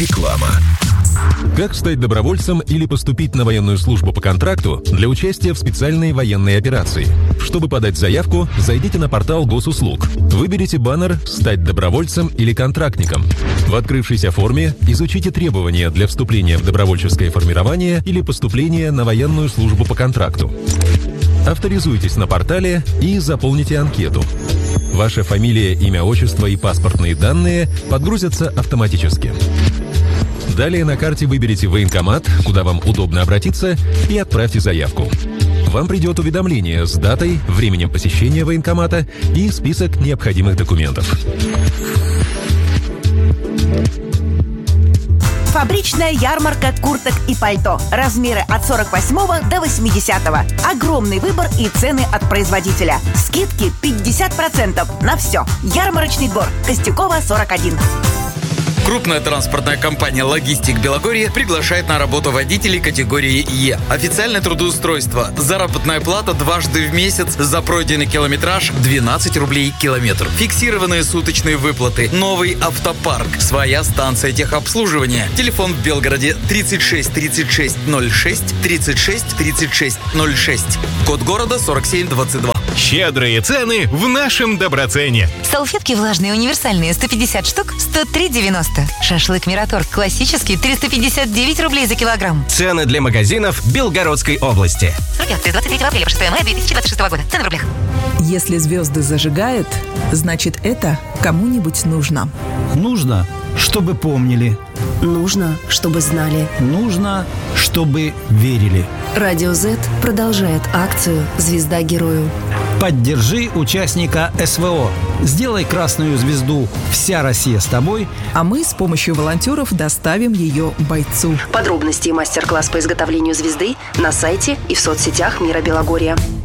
Реклама. Как стать добровольцем или поступить на военную службу по контракту для участия в специальной военной операции? Чтобы подать заявку, зайдите на портал Госуслуг. Выберите баннер «Стать добровольцем или контрактником». В открывшейся форме изучите требования для вступления в добровольческое формирование или поступления на военную службу по контракту. Авторизуйтесь на портале и заполните анкету. Ваша фамилия, имя, отчество и паспортные данные подгрузятся автоматически. Далее на карте выберите военкомат, куда вам удобно обратиться, и отправьте заявку. Вам придет уведомление с датой, временем посещения военкомата и список необходимых документов. Фабричная ярмарка курток и пальто. Размеры от 48 до 80. Огромный выбор и цены от производителя. Скидки 50% на все. Ярмарочный двор. Костюкова, 41. Крупная транспортная компания «Логистик Белогорье» приглашает на работу водителей категории Е. Официальное трудоустройство. Заработная плата дважды в месяц за пройденный километраж 12 рублей километр. Фиксированные суточные выплаты. Новый автопарк. Своя станция техобслуживания. Телефон в Белгороде 36 36 06 36 36 06. Код города 4722. Щедрые цены в нашем Доброцене. Салфетки влажные универсальные 150 штук 103,90. Шашлык Мираторг классический 359 рублей за килограмм. Цены для магазинов Белгородской области. Срок с 23 апреля по 6 мая 2026 года. Цены в рублях. Если звезды зажигают, значит это кому-нибудь нужно. Нужно, чтобы помнили. Нужно, чтобы знали. Нужно, чтобы верили. Радио Z продолжает акцию «Звезда герою». Поддержи участника СВО. Сделай красную звезду «Вся Россия с тобой», а мы с помощью волонтеров доставим ее бойцу. Подробности и мастер-класс по изготовлению звезды на сайте и в соцсетях Мира Белогорья.